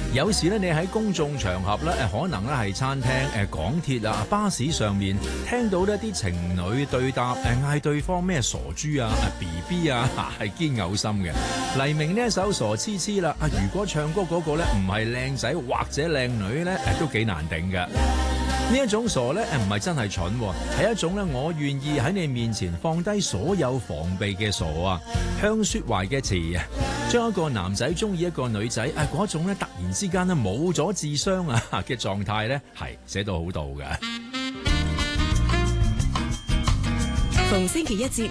有時咧，你喺公眾場合咧，可能咧係餐廳、港鐵啊、巴士上面聽到呢啲情侶對答，嗌對方咩傻豬啊、BB 啊，係堅嘔心嘅。黎明呢一首傻痴痴啦，如果唱歌嗰個咧唔係靚仔或者靚女咧，都幾難頂㗎。呢一種傻咧，唔係真係蠢，係一種咧我願意喺你面前放低所有防備嘅傻啊。向雪懷嘅詞啊，將一個男仔中意一個女仔嗰種咧突然之間咧冇咗智商啊嘅狀態咧，係寫到好到㗎。 逢星期一至